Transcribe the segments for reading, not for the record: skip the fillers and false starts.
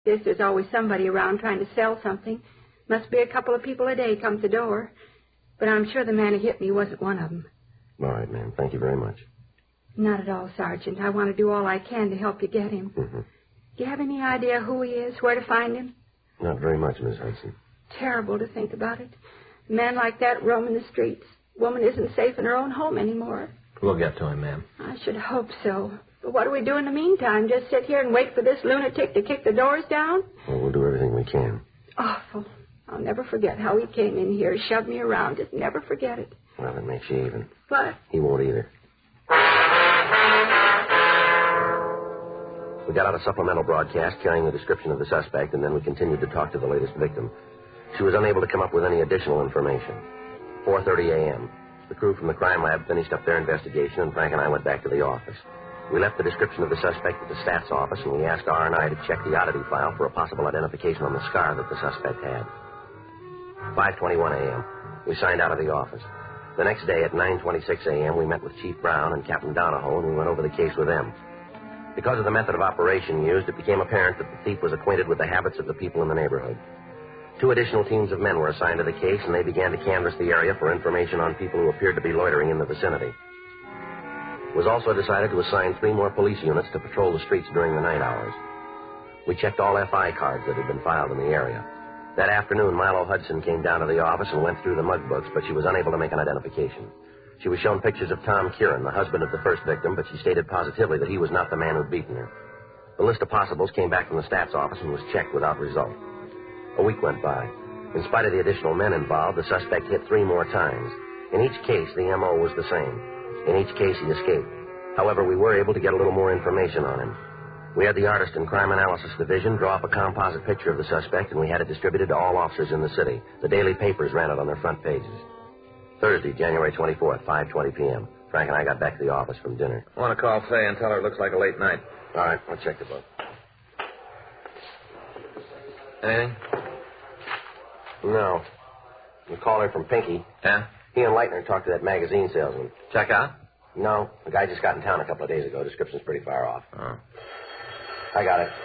Says there's always somebody around trying to sell something. Must be a couple of people a day come to the door. But I'm sure the man who hit me wasn't one of them. All right, ma'am. Thank you very much. Not at all, Sergeant. I want to do all I can to help you get him. Mm-hmm. Do you have any idea who he is, where to find him? Not very much, Miss Hudson. Terrible to think about it. A man like that roaming the streets. Woman isn't safe in her own home anymore. We'll get to him, ma'am. I should hope so. But what do we do in the meantime? Just sit here and wait for this lunatic to kick the doors down? Well, we'll do everything we can. Awful. I'll never forget how he came in here, shoved me around. Just never forget it. Well, it makes you even. What? He won't either. We got out a supplemental broadcast carrying the description of the suspect, and then we continued to talk to the latest victim. She was unable to come up with any additional information. 4:30 a.m. The crew from the crime lab finished up their investigation, and Frank and I went back to the office. We left the description of the suspect at the stats office, and we asked R&I to check the oddity file for a possible identification on the scar that the suspect had. 5:21 a.m. We signed out of the office. The next day at 9:26 a.m., we met with Chief Brown and Captain Donahoe, and we went over the case with them. Because of the method of operation used, it became apparent that the thief was acquainted with the habits of the people in the neighborhood. 2 additional teams of men were assigned to the case, and they began to canvass the area for information on people who appeared to be loitering in the vicinity. It was also decided to assign 3 more police units to patrol the streets during the night hours. We checked all FI cards that had been filed in the area. That afternoon, Milo Hudson came down to the office and went through the mug books, but she was unable to make an identification. She was shown pictures of Tom Kieran, the husband of the first victim, but she stated positively that he was not the man who'd beaten her. The list of possibles came back from the stats office and was checked without result. A week went by. In spite of the additional men involved, the suspect hit 3 more times. In each case, the M.O. was the same. In each case, he escaped. However, we were able to get a little more information on him. We had the artist in Crime Analysis Division draw up a composite picture of the suspect, and we had it distributed to all officers in the city. The daily papers ran it on their front pages. Thursday, January 24th, 5:20 p.m. Frank and I got back to the office from dinner. I want to call Faye and tell her it looks like a late night. All right, I'll check the book. Anything? No. We called her from Pinky. Yeah? He and Leitner talked to that magazine salesman. Check out? No, the guy just got in town a couple of days ago. Description's pretty far off. Oh. I got it.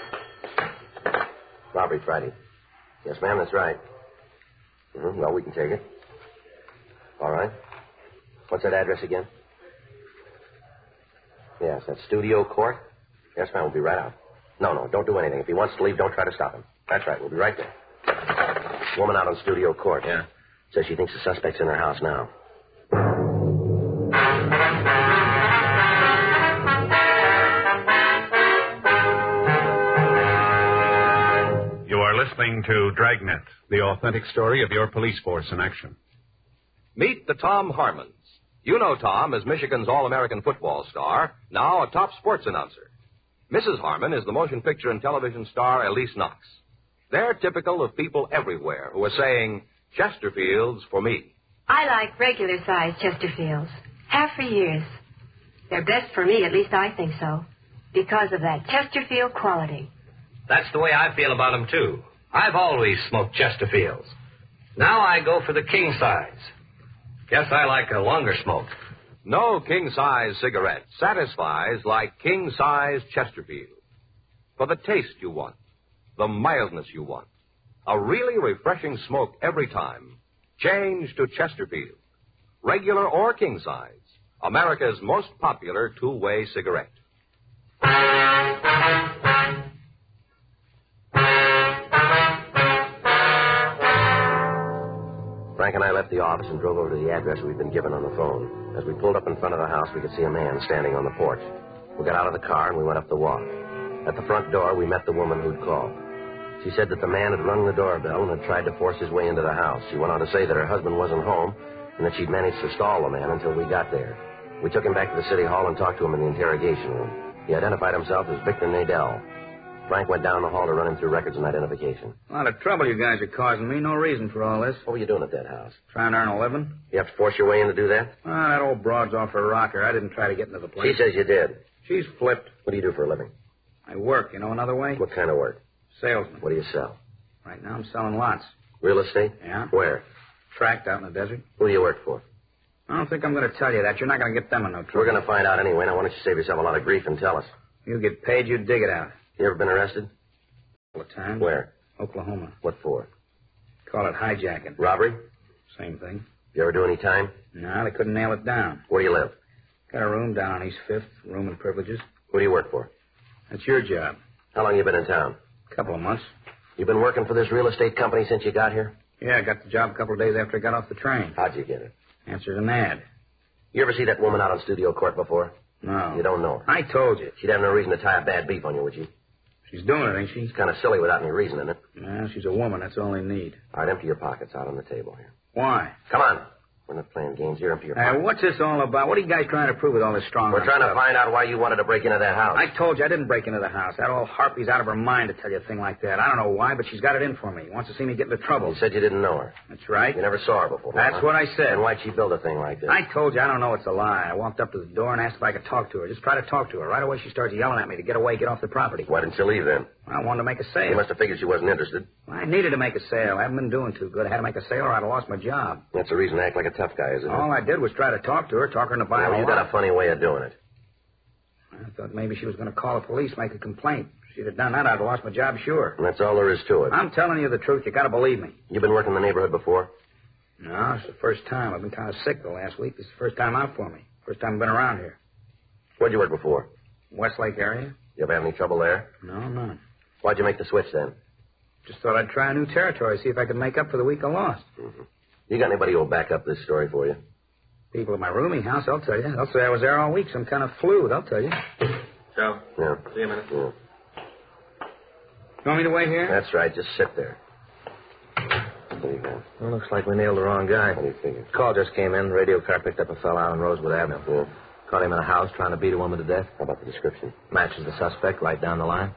Robbery Friday. Yes, ma'am, that's right. Well, we can take it. All right. What's that address again? Yes, that's Studio Court. Yes, ma'am, we'll be right out. No, don't do anything. If he wants to leave, don't try to stop him. That's right, we'll be right there. Woman out on Studio Court. Yeah. Says she thinks the suspect's in her house now. You are listening to Dragnet, the authentic story of your police force in action. Meet the Tom Harmons. You know Tom as Michigan's All-American football star, now a top sports announcer. Mrs. Harmon is the motion picture and television star Elise Knox. They're typical of people everywhere who are saying, Chesterfields for me. I like regular-sized Chesterfields. Have for years. They're best for me, at least I think so, because of that Chesterfield quality. That's the way I feel about them, too. I've always smoked Chesterfields. Now I go for the king size. Guess I like a longer smoke. No king-size cigarette satisfies like king-size Chesterfield. For the taste you want, the mildness you want, a really refreshing smoke every time, change to Chesterfield. Regular or king-size, America's most popular two-way cigarette. Frank and I left the office and drove over to the address we'd been given on the phone. As we pulled up in front of the house, we could see a man standing on the porch. We got out of the car and we went up the walk. At the front door, we met the woman who'd called. She said that the man had rung the doorbell and had tried to force his way into the house. She went on to say that her husband wasn't home and that she'd managed to stall the man until we got there. We took him back to the city hall and talked to him in the interrogation room. He identified himself as Victor Nadell. Frank went down the hall to run him through records and identification. A lot of trouble you guys are causing me. No reason for all this. What were you doing at that house? Trying to earn a living. You have to force your way in to do that? That old broad's off her rocker. I didn't try to get into the place. She says you did. She's flipped. What do you do for a living? I work. You know another way? What kind of work? Salesman. What do you sell? Right now I'm selling lots. Real estate? Yeah. Where? Tract out in the desert. Who do you work for? I don't think I'm going to tell you that. You're not going to get them in no trouble. We're going to find out anyway. Now, why don't you save yourself a lot of grief and tell us? You get paid, you dig it out. You ever been arrested? all the time. Where? Oklahoma. What for? Call it hijacking. Robbery? Same thing. You ever do any time? No, they couldn't nail it down. Where do you live? Got a room down on East 5th, room and privileges. Who do you work for? That's your job. How long you been in town? Couple of months. You been working for this real estate company since you got here? Yeah, I got the job a couple of days after I got off the train. How'd you get it? Answered an ad. You ever see that woman out on Studio Court before? No. You don't know her. I told you. She'd have no reason to tie a bad beef on you, would she? She's doing it, ain't she? It's kind of silly without any reason in it. Well, she's a woman. That's all they need. All right, empty your pockets out on the table here. Why? Come on. We're not playing games here. Empty your Hey, pockets. what's this all about? What are you guys trying to prove with all this strong We're trying to stuff? find out why you wanted to break into that house. I told you I didn't break into the house. That old harpy's out of her mind to tell you a thing like that. I don't know why, but she's got it in for me. Wants to see me get into trouble. You said you didn't know her. That's right. You never saw her before. That's what I said. And why'd she build a thing like this? I told you I don't know it's a lie. I walked up to the door and asked if I could talk to her. Just try to talk to her. Right away she starts yelling at me to get away, get off the property. Why didn't you leave then? I wanted to make a sale. You must have figured she wasn't interested. I needed to make a sale. I haven't been doing too good. I had to make a sale or I'd have lost my job. That's the reason to act like a tough guy, isn't it? All I did was try to talk to her, talk her into buying Well, a you lot. got a funny way of doing it. I thought maybe she was going to call the police, make a complaint. If she'd have done that, I'd have lost my job, sure. And that's all there is to it. I'm telling you the truth. You got to believe me. You been working in the neighborhood before? No, it's the first time. I've been kind of sick the last week. This is the first time out for me. First time I've been around here. Where'd you work before? Westlake area? You ever have any trouble there? No, none. Why'd you make the switch then? Just thought I'd try a new territory, see if I could make up for the week I lost. Mm-hmm. You got anybody who'll back up this story for you? People at my rooming house, they'll tell you. They'll say I was there all week, some kind of flu, they'll tell you. Joe, Yeah. see you a minute. Yeah. You want me to wait here? That's right. Just sit there. What do you got? Well, looks like we nailed the wrong guy. What do you figure? Call just came in. Radio car picked up a fellow out on Rosewood Avenue. Yeah. Caught him in a house trying to beat a woman to death. How about the description? Matches the suspect right down the line.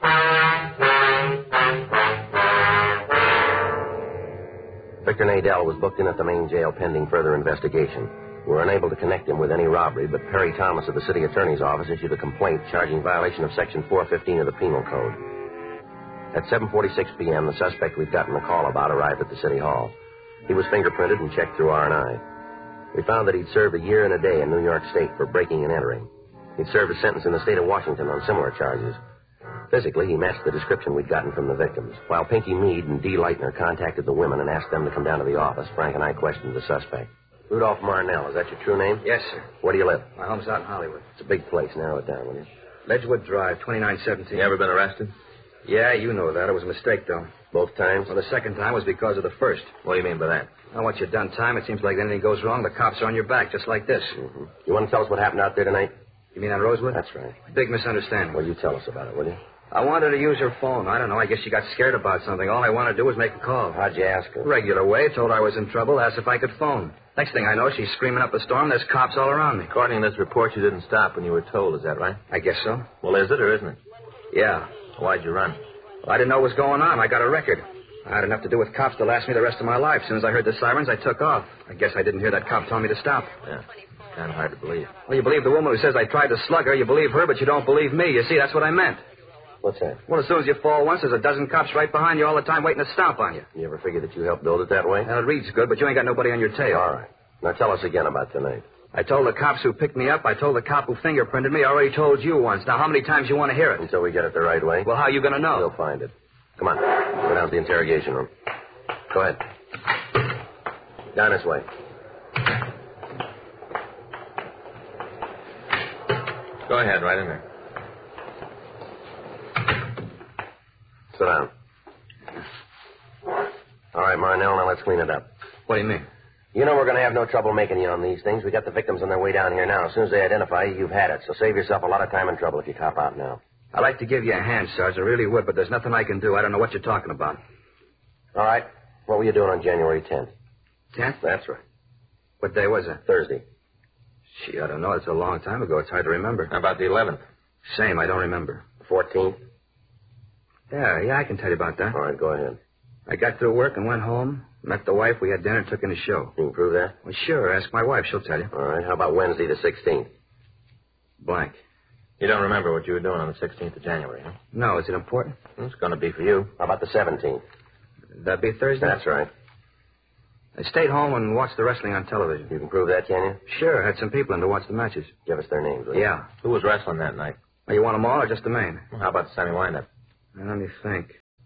Victor Nadell was booked in at the main jail pending further investigation. We were unable to connect him with any robbery, but Perry Thomas of the city attorney's office issued a complaint charging violation of Section 415 of the Penal Code. At 7:46 p.m., the suspect we'd gotten the call about arrived at the city hall. He was fingerprinted and checked through R&I. We found that he'd served a year and a day in New York State for breaking and entering. He'd served a sentence in the state of Washington on similar charges. Physically, he matched the description we'd gotten from the victims. While Pinky Meade and Dee Leitner contacted the women and asked them to come down to the office, Frank and I questioned the suspect. Rudolph Marnell, is that your true name? Yes, sir. Where do you live? My home's out in Hollywood. It's a big place. Narrow it down, will you? Ledgewood Drive, 2917. You ever been arrested? Yeah, you know that. It was a mistake, though. Both times? Well, the second time was because of the first. What do you mean by that? Now, once you've done time, it seems like anything goes wrong, the cops are on your back, just like this. Mm-hmm. You want to tell us what happened out there tonight? You mean on Rosewood? That's right. Big misunderstanding. Well, you tell us about it, will you? I wanted to use her phone. I don't know. I guess she got scared about something. All I wanted to do was make a call. How'd you ask her? Regular way. Told her I was in trouble. Asked if I could phone. Next thing I know, she's screaming up a storm. There's cops all around me. According to this report, you didn't stop when you were told. Is that right? I guess so. Well, is it or isn't it? Yeah. Why'd you run? Well, I didn't know what was going on. I got a record. I had enough to do with cops to last me the rest of my life. As soon as I heard the sirens, I took off. I guess I didn't hear that cop tell me to stop. Yeah. Kind of hard to believe. Well, you believe the woman who says I tried to slug her. You believe her, but you don't believe me. You see, that's what I meant. What's that? Well, as soon as you fall once, there's a dozen cops right behind you all the time waiting to stomp on you. You ever figure that you helped build it that way? Well, it reads good, but you ain't got nobody on your tail. All right. Now tell us again about tonight. I told the cops who picked me up. I told the cop who fingerprinted me. I already told you once. Now, how many times you want to hear it? Until we get it the right way. Well, how are you going to know? We'll find it. Come on. Go down to the interrogation room. Go ahead. Down this way. Go ahead, right in there. Sit down. All right, Marnell, now let's clean it up. What do you mean? You know we're going to have no trouble making you on these things. We got the victims on their way down here now. As soon as they identify you, you've had it. So save yourself a lot of time and trouble if you cop out now. I'd like to give you a hand, Sarge. I really would, but there's nothing I can do. I don't know what you're talking about. All right. What were you doing on January 10th? 10th? That's right. What day was it? Thursday. Gee, I don't know. It's a long time ago. It's hard to remember. How about the 11th? Same. I don't remember. 14th? Yeah, I can tell you about that. All right, go ahead. I got through work and went home. Met the wife. We had dinner and took in a show. You can prove that? Well, sure. Ask my wife. She'll tell you. All right. How about Wednesday the 16th? Blank. You don't remember what you were doing on the 16th of January, huh? No, is it important? It's going to be for you. How about the 17th? That'd be Thursday? That's right. I stayed home and watched the wrestling on television. You can prove that, can you? Sure. Had some people in to watch the matches. Give us their names, will you? Yeah. Who was wrestling that night? Well, you want them all or just the main? Well, how about the semi-windup? Let me think.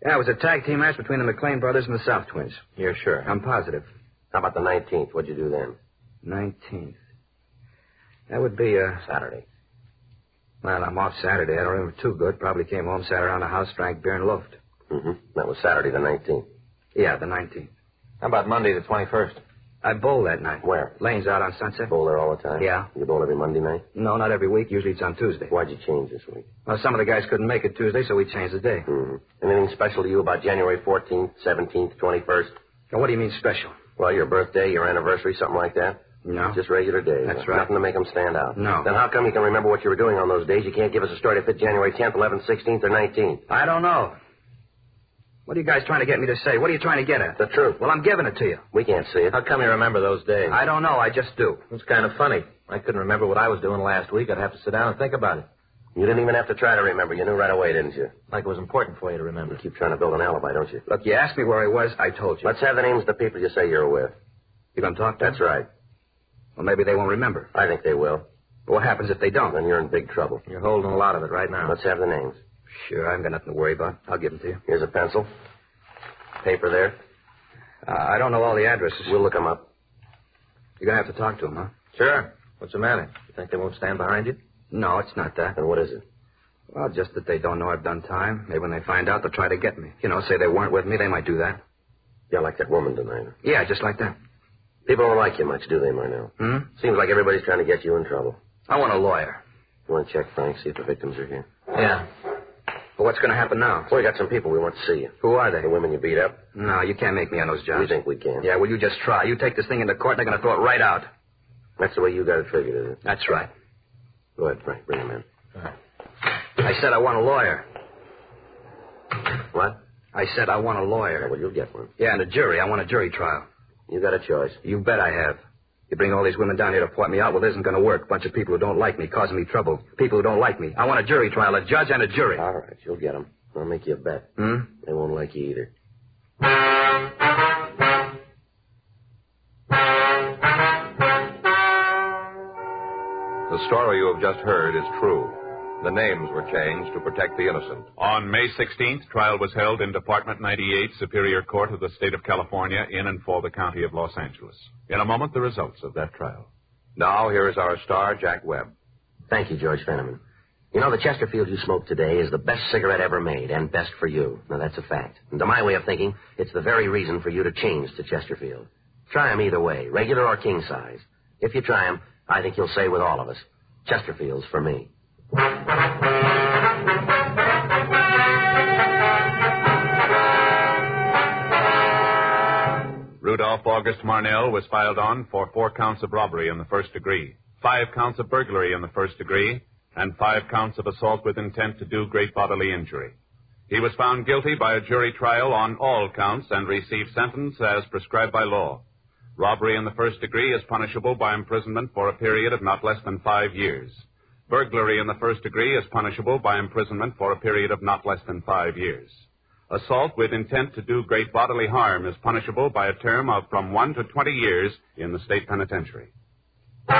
Yeah, it was a tag team match between the McLean brothers and the South Twins. You're sure? I'm positive. How about the 19th? What'd you do then? 19th. That would be, Saturday. Well, I'm off Saturday. I don't remember too good. Probably came home, sat around the house, drank beer, and loafed. Mm-hmm. That was Saturday the 19th. Yeah, the 19th. How about Monday the 21st? I bowled that night. Where? Lane's out on Sunset. Bowl there all the time? Yeah. You bowl every Monday night? No, not every week. Usually it's on Tuesday. Why'd you change this week? Well, some of the guys couldn't make it Tuesday, so we changed the day. Mm-hmm. Anything special to you about January 14th, 17th, 21st? Now, what do you mean special? Well, your birthday, your anniversary, something like that? No. Just regular days. That's right. Nothing to make them stand out. No. Then how come you can remember what you were doing on those days? You can't give us a story to fit January 10th, 11th, 16th, or 19th. I don't know. What are you guys trying to get me to say? What are you trying to get at? The truth. Well, I'm giving it to you. We can't see it. How come you remember those days? I don't know. I just do. It's kind of funny. I couldn't remember what I was doing last week. I'd have to sit down and think about it. You didn't even have to try to remember. You knew right away, didn't you? Like it was important for you to remember. You keep trying to build an alibi, don't you? Look, you asked me where I was. I told you. Let's have the names of the people you say you're with. You gonna talk to That's them? right. Well, maybe they won't remember. I think they will. But what happens if they don't? Then you're in big trouble. You're holding a lot of it right now. Let's have the names. Sure, I haven't got nothing to worry about. I'll give them to you. Here's a pencil. Paper there. I don't know all the addresses. We'll look them up. You're gonna have to talk to them, huh? Sure. What's the matter? You think they won't stand behind you? No, it's not that. And what is it? Well, just that they don't know I've done time. Maybe when they find out, they'll try to get me. You know, say they weren't with me, they might do that. Yeah, like that woman tonight. Yeah, just like that. People don't like you much, do they, Marnell? Seems like everybody's trying to get you in trouble. I want a lawyer. You want to check, Frank, see if the victims are here? Yeah. But what's gonna happen now? Well, we got some people we want to see you. Who are they? The women you beat up. No, you can't make me on those jobs. We think we can. Yeah, well, you just try. You take this thing into court, they're gonna throw it right out. That's the way you got it figured, is it? That's right. Go ahead, Frank. Bring him in. I said I want a lawyer. What? I said I want a Yeah, lawyer. well, you'll get one. Yeah, and a jury. I want a jury trial. You got a choice. You bet I have. You bring all these women down here to point me out, well, it isn't going to work. A bunch of people who don't like me, causing me trouble. People who don't like me. I want a jury trial, a judge and a jury. All right, you'll get them. I'll make you a bet. They won't like you either. The story you have just heard is true. The names were changed to protect the innocent. On May 16th, trial was held in Department 98, Superior Court of the State of California, in and for the County of Los Angeles. In a moment, the results of that trial. Now, here is our star, Jack Webb. Thank you, George Fenneman. You know, the Chesterfield you smoked today is the best cigarette ever made, and best for you. Now, that's a fact. And to my way of thinking, it's the very reason for you to change to Chesterfield. Try 'em either way, regular or king size. If you try 'em, I think you'll say with all of us, Chesterfield's for me. Rudolph August Marnell was filed on for 4 counts of robbery in the first degree, 5 counts of burglary in the first degree, and 5 counts of assault with intent to do great bodily injury. He was found guilty by a jury trial on all counts and received sentence as prescribed by law. Robbery in the first degree is punishable by imprisonment for a period of not less than 5 years. Burglary in the first degree is punishable by imprisonment for a period of not less than 5 years. Assault with intent to do great bodily harm is punishable by a term of from 1 to 20 years in the state penitentiary.